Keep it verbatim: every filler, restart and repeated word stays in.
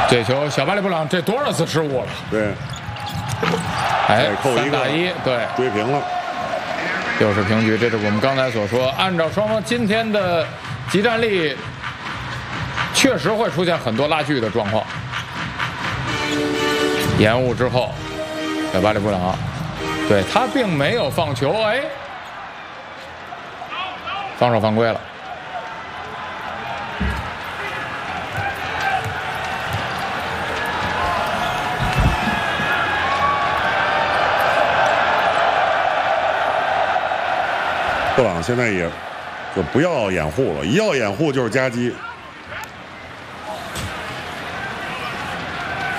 这球小巴里布朗这多少次失误了？ 对， 哎， 扣三打一，对， 追平了， 又是平局。这是我们刚才所说，按照双方今天的集战力，确实会出现很多拉锯的状况。延误之后，小巴里布朗，对他并没有放球，哎，防守犯规了。 布朗现在也就不要掩护了，一要掩护就是夹击。